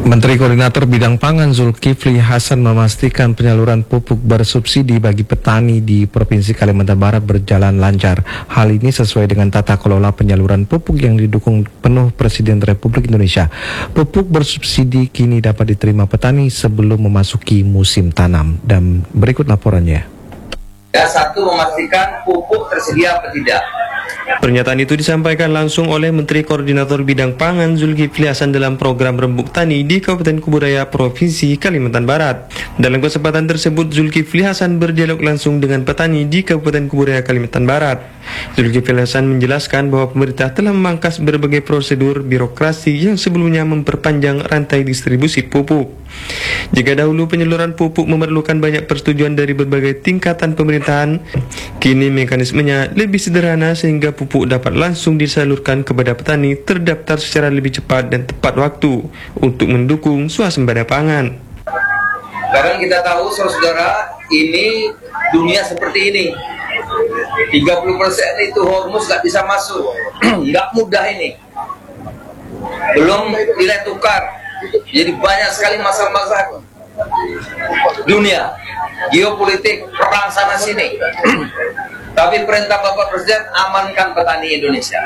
Menteri Koordinator Bidang Pangan Zulkifli Hasan memastikan penyaluran pupuk bersubsidi bagi petani di Provinsi Kalimantan Barat berjalan lancar. Hal ini sesuai dengan tata kelola penyaluran pupuk yang didukung penuh Presiden Republik Indonesia. Pupuk bersubsidi kini dapat diterima petani sebelum memasuki musim tanam. Dan berikut laporannya. Satu, memastikan pupuk tersedia atau tidak. Pernyataan itu disampaikan langsung oleh Menteri Koordinator Bidang Pangan Zulkifli Hasan dalam program Rembuk Tani di Kabupaten Kuburaya, Provinsi Kalimantan Barat. Dalam kesempatan tersebut, Zulkifli Hasan berdialog langsung dengan petani di Kabupaten Kuburaya, Kalimantan Barat. Zulkifli Hasan menjelaskan bahwa pemerintah telah memangkas berbagai prosedur birokrasi yang sebelumnya memperpanjang rantai distribusi pupuk. Jika dahulu penyaluran pupuk memerlukan banyak persetujuan dari berbagai tingkatan pemerintahan, kini mekanismenya lebih sederhana sehingga pupuk dapat langsung disalurkan kepada petani terdaftar secara lebih cepat dan tepat waktu untuk mendukung swasembada pangan. Karena kita tahu, saudara, ini dunia seperti ini. 30% itu Hormuz nggak bisa masuk, nggak mudah ini. Belum nilai tukar. Jadi banyak sekali masalah-masalah dunia, geopolitik, perang sana sini. Tapi perintah Bapak Presiden, amankan petani Indonesia.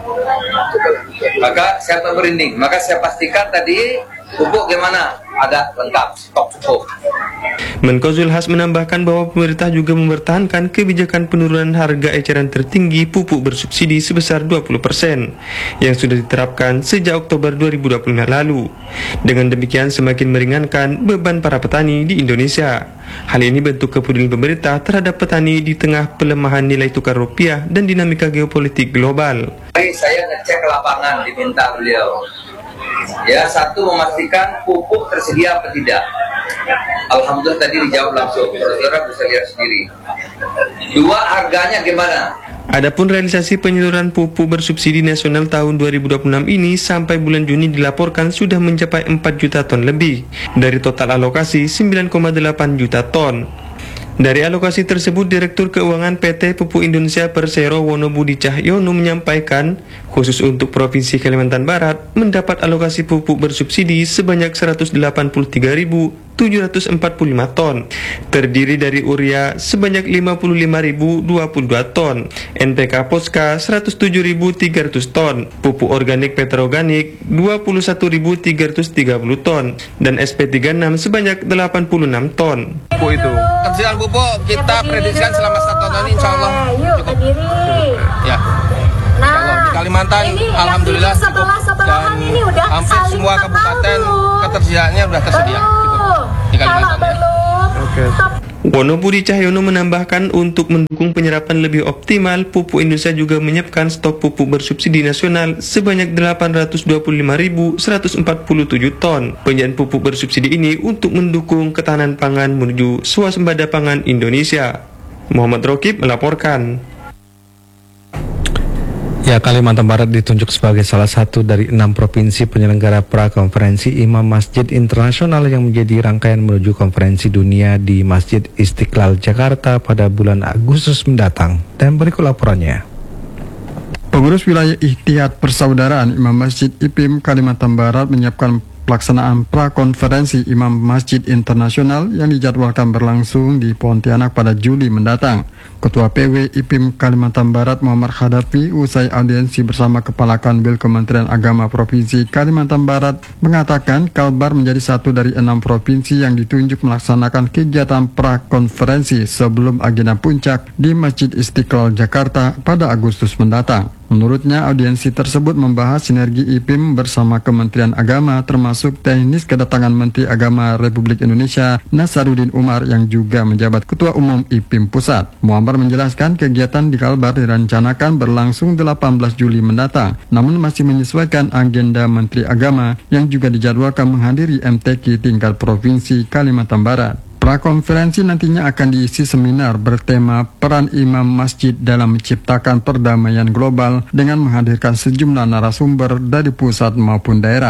Maka saya berinding, maka saya pastikan tadi pupuk gimana? Ada lengkap, stok cukup. Menko Zulhas menambahkan bahwa pemerintah juga mempertahankan kebijakan penurunan harga eceran tertinggi pupuk bersubsidi sebesar 20% yang sudah diterapkan sejak Oktober 2025 lalu. Dengan demikian semakin meringankan beban para petani di Indonesia. Hal ini bentuk kepedulian pemerintah terhadap petani di tengah pelemahan nilai tukar rupiah dan dinamika geopolitik global. Saya ngecek ke lapangan, diminta beliau. Ya, satu, memastikan pupuk tersedia atau tidak. Alhamdulillah tadi dijawab langsung, saudara bisa lihat sendiri. Dua, harganya gimana? Adapun realisasi penyaluran pupuk bersubsidi nasional tahun 2026 ini sampai bulan Juni dilaporkan sudah mencapai 4 juta ton lebih dari total alokasi 9,8 juta ton. Dari alokasi tersebut, Direktur Keuangan PT Pupuk Indonesia Persero Wono Budi Cahyono menyampaikan, khusus untuk Provinsi Kalimantan Barat, mendapat alokasi pupuk bersubsidi sebanyak 183.745 ton, terdiri dari urea sebanyak 55.022 ton, NPK Poska 107.300 ton, pupuk organik petroorganik 21.330 ton, dan SP36 sebanyak 86 ton. Pupuk itu ketersediaan pupuk kita prediksikan selama 1 tahun ini insya Allah cukup. Ya. Kalau di Kalimantan alhamdulillah cukup, dan hampir semua kabupaten ketersediaannya sudah tersedia cukup di Kalimantan. Wono Budi Cahyono menambahkan untuk mendukung penyerapan lebih optimal, Pupuk Indonesia juga menyiapkan stok pupuk bersubsidi nasional sebanyak 825.147 ton. Penyediaan pupuk bersubsidi ini untuk mendukung ketahanan pangan menuju swasembada pangan Indonesia. Muhammad Rokib melaporkan. Ya, Kalimantan Barat ditunjuk sebagai salah satu dari 6 provinsi penyelenggara prakonferensi Imam Masjid Internasional yang menjadi rangkaian menuju konferensi dunia di Masjid Istiqlal Jakarta pada bulan Agustus mendatang. Dan berikut laporannya. Pengurus wilayah Ihtiyat Persaudaraan Imam Masjid IPIM Kalimantan Barat menyiapkan pelaksanaan prakonferensi Imam Masjid Internasional yang dijadwalkan berlangsung di Pontianak pada Juli mendatang. Ketua PW IPIM Kalimantan Barat Muhammad Khadafi usai audiensi bersama Kepala Kanwil Kementerian Agama Provinsi Kalimantan Barat mengatakan Kalbar menjadi satu dari 6 provinsi yang ditunjuk melaksanakan kegiatan prakonferensi sebelum agenda puncak di Masjid Istiqlal Jakarta pada Agustus mendatang. Menurutnya, audiensi tersebut membahas sinergi IPIM bersama Kementerian Agama termasuk teknis kedatangan Menteri Agama Republik Indonesia Nasaruddin Umar yang juga menjabat Ketua Umum IPIM Pusat. Muhammad menjelaskan kegiatan di Kalbar direncanakan berlangsung 18 Juli mendatang, namun masih menyesuaikan agenda Menteri Agama yang juga dijadwalkan menghadiri MTQ tingkat Provinsi Kalimantan Barat. Prakonferensi nantinya akan diisi seminar bertema peran imam masjid dalam menciptakan perdamaian global dengan menghadirkan sejumlah narasumber dari pusat maupun daerah.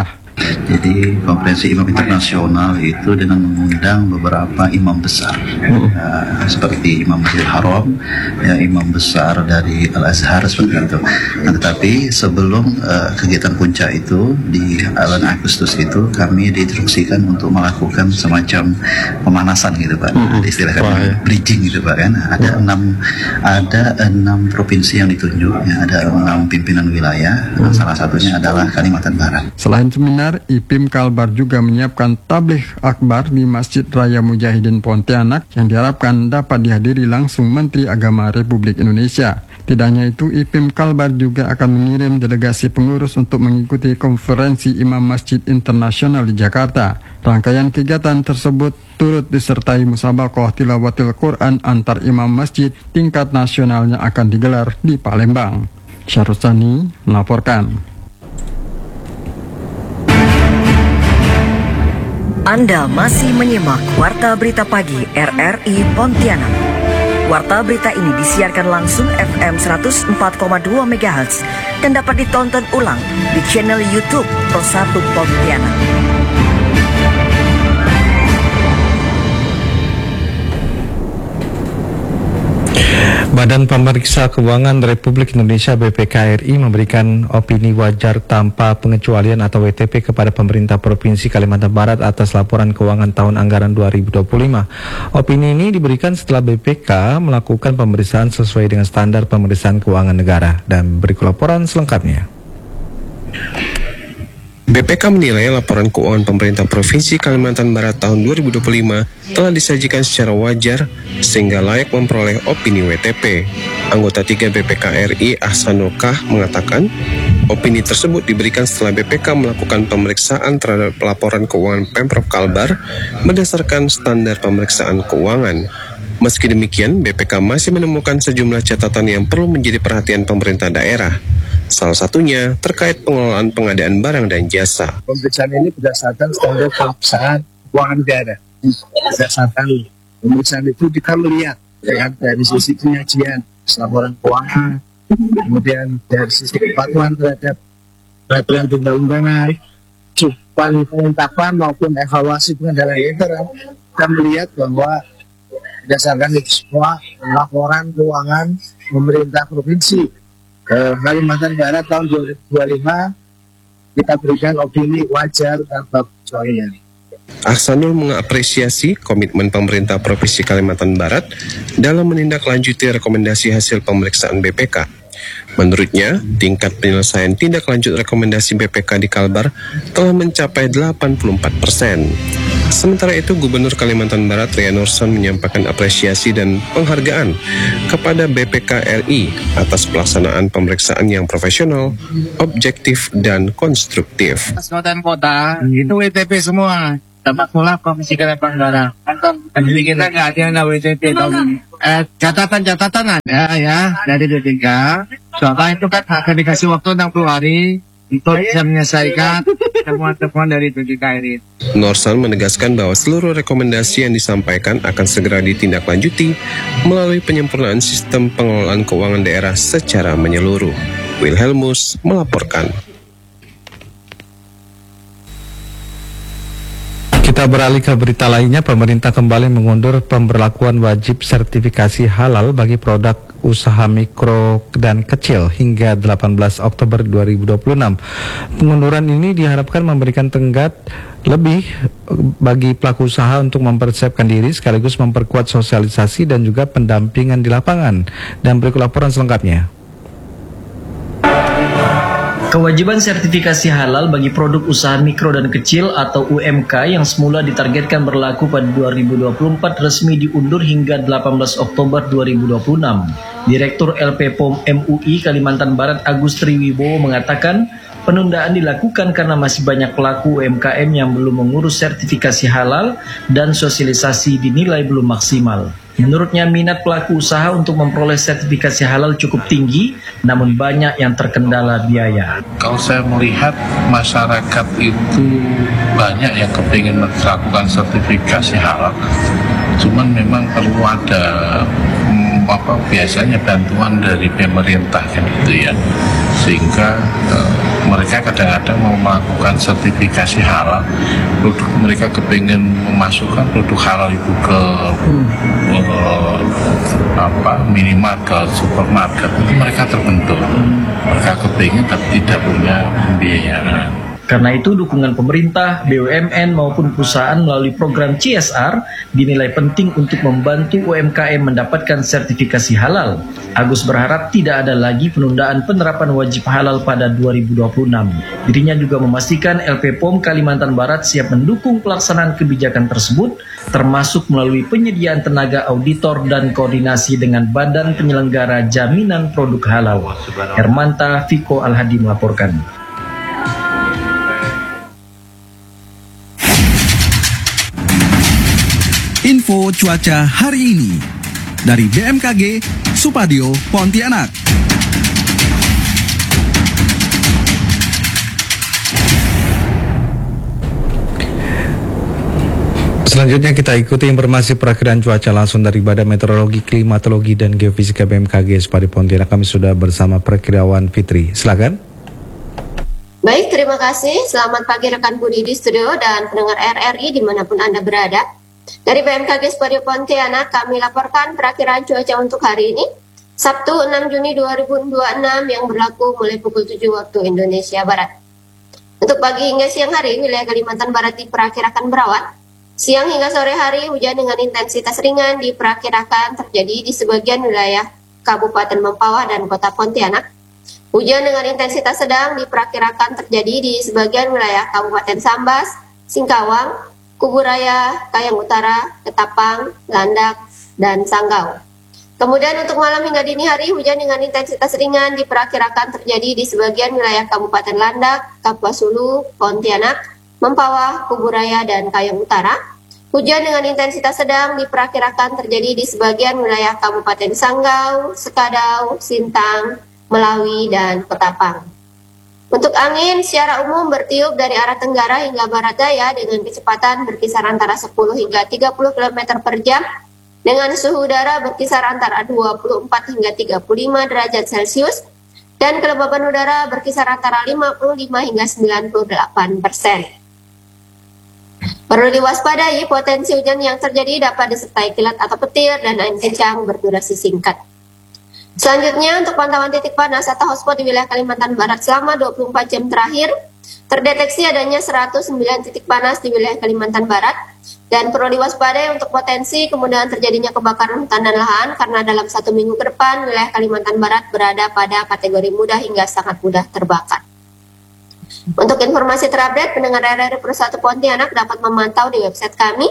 Jadi konferensi imam internasional itu dengan mengundang beberapa imam besar seperti Imam Masjidil Haram, ya, imam besar dari Al-Azhar seperti itu. Nah, tetapi sebelum kegiatan puncak itu di bulan Agustus itu kami diinstruksikan untuk melakukan semacam pemanasan gitu Pak, istilahnya bridging gitu Pak kan. Ada enam provinsi yang ditunjuk, ya, ada 6 pimpinan wilayah, salah satunya adalah Kalimantan Barat. Selain seminar, IPIM Kalbar juga menyiapkan tabligh akbar di Masjid Raya Mujahidin Pontianak yang diharapkan dapat dihadiri langsung Menteri Agama Republik Indonesia. Tidak hanya itu, IPIM Kalbar juga akan mengirim delegasi pengurus untuk mengikuti konferensi Imam Masjid Internasional di Jakarta. Rangkaian kegiatan tersebut turut disertai musabaqah tilawatil Quran antar imam masjid tingkat nasional yang akan digelar di Palembang. Syarustani melaporkan. Anda masih menyimak Warta Berita Pagi RRI Pontianak. Warta berita ini disiarkan langsung FM 104,2 MHz dan dapat ditonton ulang di channel YouTube Pro1 Pontianak. Badan Pemeriksa Keuangan Republik Indonesia BPK-RI memberikan opini wajar tanpa pengecualian atau WTP kepada pemerintah Provinsi Kalimantan Barat atas laporan keuangan tahun anggaran 2025. Opini ini diberikan setelah BPK melakukan pemeriksaan sesuai dengan standar pemeriksaan keuangan negara. Dan berikut laporan selengkapnya. BPK menilai laporan keuangan pemerintah Provinsi Kalimantan Barat tahun 2025 telah disajikan secara wajar sehingga layak memperoleh opini WTP. Anggota 3 BPK RI Ahsanul Kah mengatakan, opini tersebut diberikan setelah BPK melakukan pemeriksaan terhadap laporan keuangan Pemprov Kalbar berdasarkan standar pemeriksaan keuangan. Meski demikian, BPK masih menemukan sejumlah catatan yang perlu menjadi perhatian pemerintah daerah. Salah satunya terkait pengelolaan pengadaan barang dan jasa. Pemeriksaan ini berdasarkan standar pemeriksaan keuangan negara. Berdasarkan pemeriksaan itu kita melihat dari sisi penyajian laporan keuangan, kemudian dari sisi kepatuhan terhadap peraturan perundang-undangan, cukupan penetapan maupun evaluasi pengendalian intern, kita melihat bahwa berdasarkan itu semua laporan keuangan pemerintah provinsi Kalimantan Barat tahun 2025 kita berikan opini wajar tanpa pengecualian. Ahsanul mengapresiasi komitmen pemerintah Provinsi Kalimantan Barat dalam menindaklanjuti rekomendasi hasil pemeriksaan BPK. Menurutnya, tingkat penyelesaian tindak lanjut rekomendasi BPK di Kalbar telah mencapai 84%. Sementara itu, Gubernur Kalimantan Barat Ria Nursan menyampaikan apresiasi dan penghargaan kepada BPK RI atas pelaksanaan pemeriksaan yang profesional, objektif, dan konstruktif. Kabupaten kota itu WTP semua. Sama pula Komisi Kalimantan Barat. Jadi kita nggak ada yang WTP tahun ini. Catatan-catatan ada ya dari D3. Soalnya itu kan akan dikasih waktu 60 hari untuk bisa menyelesaikan temuan-temuan dari D3 ini. Nursan menegaskan bahwa seluruh rekomendasi yang disampaikan akan segera ditindaklanjuti melalui penyempurnaan sistem pengelolaan keuangan daerah secara menyeluruh. Wilhelmus melaporkan. Kita beralih ke berita lainnya. Pemerintah kembali mengundur pemberlakuan wajib sertifikasi halal bagi produk usaha mikro dan kecil hingga 18 Oktober 2026. Pengunduran ini diharapkan memberikan tenggat lebih bagi pelaku usaha untuk mempersiapkan diri sekaligus memperkuat sosialisasi dan juga pendampingan di lapangan. Dan berikut laporan selengkapnya. Kewajiban sertifikasi halal bagi produk usaha mikro dan kecil atau UMK yang semula ditargetkan berlaku pada 2024 resmi diundur hingga 18 Oktober 2026. Direktur LP POM MUI Kalimantan Barat Agus Triwibowo mengatakan penundaan dilakukan karena masih banyak pelaku UMKM yang belum mengurus sertifikasi halal dan sosialisasi dinilai belum maksimal. Menurutnya minat pelaku usaha untuk memperoleh sertifikasi halal cukup tinggi, namun banyak yang terkendala biaya. Kalau saya melihat masyarakat itu banyak yang kepingin melakukan sertifikasi halal, cuman memang perlu ada biasanya bantuan dari pemerintah kan gitu ya, sehingga mereka kadang-kadang mau melakukan sertifikasi halal, produk mereka kepingin memasukkan produk halal itu ke minimarket, supermarket, itu mereka terbentur. Mereka kepingin tapi tidak punya pembiayaan. Karena itu, dukungan pemerintah, BUMN maupun perusahaan melalui program CSR dinilai penting untuk membantu UMKM mendapatkan sertifikasi halal. Agus berharap tidak ada lagi penundaan penerapan wajib halal pada 2026. Dirinya juga memastikan LP POM Kalimantan Barat siap mendukung pelaksanaan kebijakan tersebut, termasuk melalui penyediaan tenaga auditor dan koordinasi dengan Badan Penyelenggara Jaminan Produk Halal. Hermanta Viko Alhadi melaporkan. Info cuaca hari ini dari BMKG Supadio Pontianak. Selanjutnya kita ikuti informasi perakiraan cuaca langsung dari Badan Meteorologi, Klimatologi, dan Geofisika BMKG Supadio Pontianak. Kami sudah bersama Perakirawan Fitri. Silakan. Baik, terima kasih. Selamat pagi rekan Budi di studio dan pendengar RRI dimanapun Anda berada. Dari BMKG Supadio Pontianak, kami laporkan perakiraan cuaca untuk hari ini, Sabtu 6 Juni 2026 yang berlaku mulai pukul 7 waktu Indonesia Barat. Untuk pagi hingga siang hari, wilayah Kalimantan Barat diperkirakan berawan. Siang hingga sore hari, hujan dengan intensitas ringan diperkirakan terjadi di sebagian wilayah Kabupaten Mempawah dan Kota Pontianak. Hujan dengan intensitas sedang diperkirakan terjadi di sebagian wilayah Kabupaten Sambas, Singkawang, Kuburaya, Kayang Utara, Ketapang, Landak, dan Sanggau. Kemudian untuk malam hingga dini hari, hujan dengan intensitas ringan diperkirakan terjadi di sebagian wilayah Kabupaten Landak, Kapuas Hulu, Pontianak, Mempawah, Kuburaya, dan Kayang Utara. Hujan dengan intensitas sedang diperkirakan terjadi di sebagian wilayah Kabupaten Sanggau, Sekadau, Sintang, Melawi, dan Ketapang. Untuk angin secara umum bertiup dari arah tenggara hingga barat daya dengan kecepatan berkisar antara 10 hingga 30 km per jam dengan suhu udara berkisar antara 24 hingga 35 derajat Celcius dan kelembaban udara berkisar antara 55 hingga 98%. Perlu diwaspadai potensi hujan yang terjadi dapat disertai kilat atau petir dan angin kencang berdurasi singkat. Selanjutnya, untuk pantauan titik panas atau hotspot di wilayah Kalimantan Barat selama 24 jam terakhir, terdeteksi adanya 109 titik panas di wilayah Kalimantan Barat, dan perlu diwaspadai untuk potensi kemudahan terjadinya kebakaran hutan dan lahan karena dalam 1 minggu ke depan, wilayah Kalimantan Barat berada pada kategori mudah hingga sangat mudah terbakar. Untuk informasi terupdate, pendengar RRI Persatu Pontianak dapat memantau di website kami,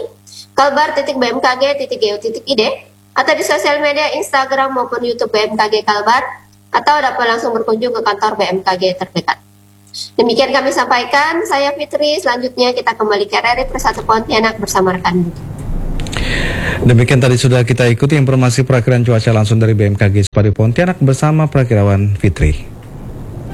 kalbar.bmkg.go.id, atau di sosial media Instagram maupun YouTube BMKG Kalbar, atau dapat langsung berkunjung ke kantor BMKG terdekat. Demikian kami sampaikan, saya Fitri. Selanjutnya kita kembali ke RRI Persatu Pontianak bersama rekan Budi. Demikian tadi sudah kita ikuti informasi perakiraan cuaca langsung dari BMKG Supadio Pontianak bersama Perakirawan Fitri.